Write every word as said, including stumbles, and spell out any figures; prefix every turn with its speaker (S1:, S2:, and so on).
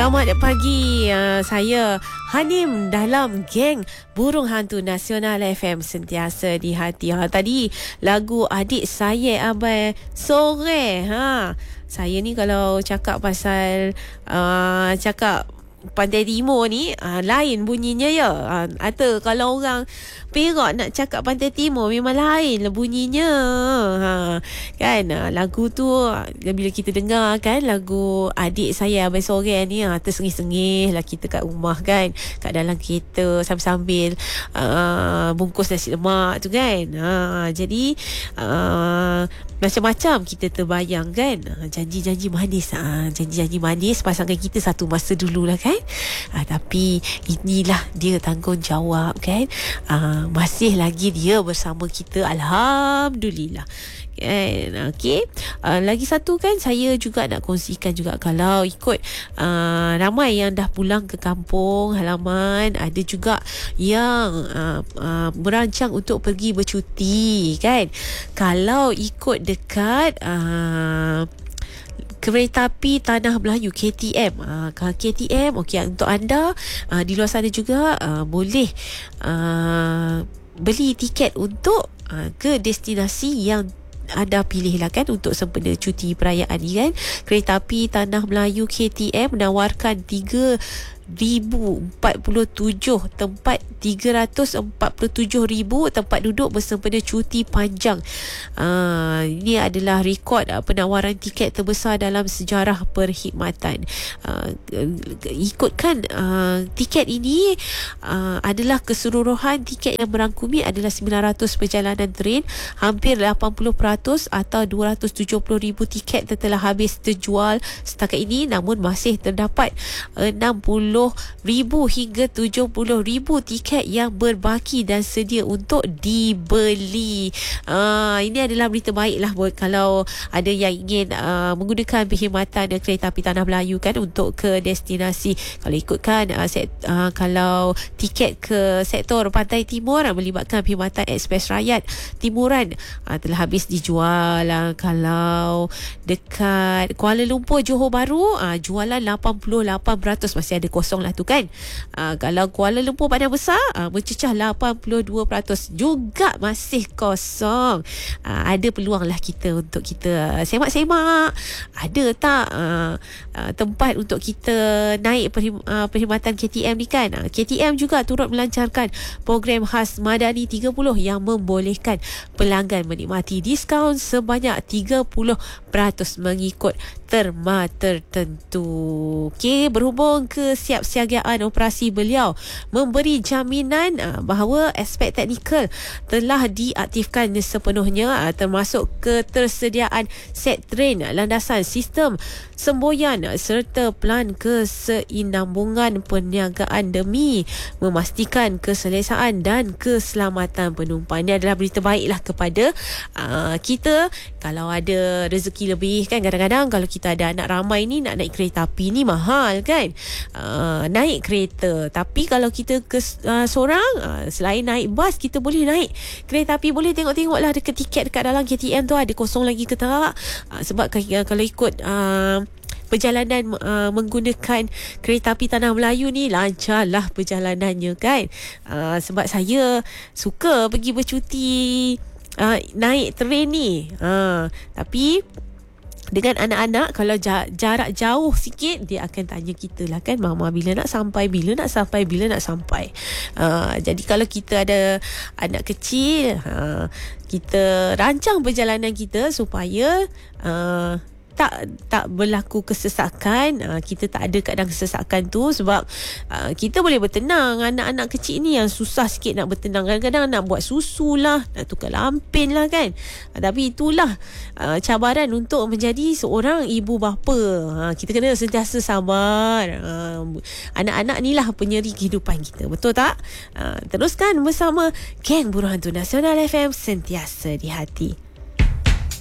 S1: Selamat pagi, uh, saya Hanim dalam geng Burung Hantu Nasional F M sentiasa di hati. Ha, tadi lagu Adik Saya Abai Sore. Ha, saya ni kalau cakap pasal uh, cakap Pantai Timur ni uh, lain bunyinya ya. Uh, atau kalau orang Perak nak cakap Pantai Timur memang lain lah bunyinya. Ha, kan uh, lagu tu uh, bila kita dengar kan lagu Adik Saya Abai Sore ni uh, tersengih-sengih lah kita kat rumah kan, kat dalam kereta sambil-sambil uh, bungkus nasi lemak tu kan. Uh, jadi uh, macam-macam kita terbayang kan, uh, janji-janji manis, uh, janji-janji manis pasangan kita satu masa dulu lah kan. Ah, tapi inilah dia tanggungjawab kan. Ah, masih lagi dia bersama kita, alhamdulillah kan. Okey, ah, lagi satu kan saya juga nak kongsikan juga, kalau ikut ah, ramai yang dah pulang ke kampung halaman, ada juga yang ah, ah, merancang untuk pergi bercuti kan. Kalau ikut dekat ah, Kereta Api Tanah Melayu K T M, uh, K T M okey, untuk anda uh, di luar sana juga uh, boleh uh, beli tiket untuk uh, ke destinasi yang anda pilih lah kan untuk sempena cuti perayaan ni kan. Kereta Api Tanah Melayu K T M menawarkan tiga ribu empat puluh tujuh tempat, tiga ratus empat puluh tujuh ribu tempat duduk bersempena cuti panjang. Uh, ini adalah rekod uh, penawaran tiket terbesar dalam sejarah perkhidmatan. Uh, ikutkan uh, tiket ini uh, adalah keseluruhan tiket yang merangkumi adalah sembilan ratus perjalanan train, hampir lapan puluh peratus atau dua ratus tujuh puluh ribu tiket telah habis terjual setakat ini, namun masih terdapat enam puluh ribu hingga tujuh puluh ribu tiket yang berbaki dan sedia untuk dibeli. Uh, ini adalah berita baik lah buat kalau ada yang ingin uh, menggunakan perkhidmatan Kereta Api Tanah Melayu kan untuk ke destinasi. Kalau ikutkan uh, set, uh, kalau tiket ke sektor Pantai Timur uh, melibatkan perkhidmatan Express Rakyat Timuran uh, telah habis dijual. Uh, kalau dekat Kuala Lumpur Johor Bahru uh, jualan lapan puluh lapan peratus, masih ada kosong lah tu kan. Uh, kalau Kuala Lumpur Padang Besar uh, mencecah lapan puluh dua peratus juga masih kosong. Uh, ada peluang lah kita untuk kita semak-semak, ada tak uh, uh, tempat untuk kita naik perkhid- uh, perkhidmatan K T M ni kan. uh, K T M juga turut melancarkan program khas Madani tiga puluh yang membolehkan pelanggan menikmati diskaun sebanyak tiga puluh peratus mengikut terma tertentu. Okey, berhubung ke siapsiagaan operasi beliau memberi jaminan uh, bahawa aspek teknikal telah diaktifkan sepenuhnya, uh, termasuk ketersediaan set train, landasan, sistem semboyan serta plan kesinambungan perniagaan demi memastikan keselesaan dan keselamatan penumpang. Ini adalah berita baiklah kepada uh, kita. Kalau ada rezeki lebih kan, kadang-kadang kalau kita ada anak ramai ni, nak naik kereta api ni mahal kan, uh, naik kereta. Tapi kalau kita ke, uh, seorang uh, selain naik bas, kita boleh naik kereta api, boleh tengok-tengok lah dekat tiket dekat dalam K T M tu ada kosong lagi ke tak. uh, sebab uh, kalau ikut uh, perjalanan uh, menggunakan Kereta Api Tanah Melayu ni, lancarlah perjalanannya kan. Uh, sebab saya suka pergi bercuti uh, naik train ni. Uh, tapi dengan anak-anak, kalau jarak jauh sikit, dia akan tanya kita lah kan, mama bila nak sampai, bila nak sampai, bila nak sampai. Uh, jadi kalau kita ada anak kecil, uh, kita rancang perjalanan kita supaya uh, tak tak berlaku kesesakan. Uh, kita tak ada kadang kesesakan tu, sebab uh, kita boleh bertenang. Anak-anak kecil ni yang susah sikit nak bertenang, kadang-kadang nak buat susu lah, nak tukar lampin lah kan. Uh, tapi itulah uh, cabaran untuk menjadi seorang ibu bapa. Uh, kita kena sentiasa sabar. Uh, anak-anak ni lah penyeri kehidupan kita, betul tak? Uh, teruskan bersama Geng Burung Hantu Nasional F M, sentiasa di hati.